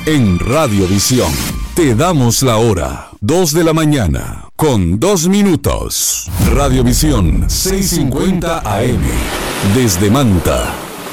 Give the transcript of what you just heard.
En Radiovisión te damos la hora, 2 de la mañana, con 2 minutos. Radiovisión 650 AM, desde Manta.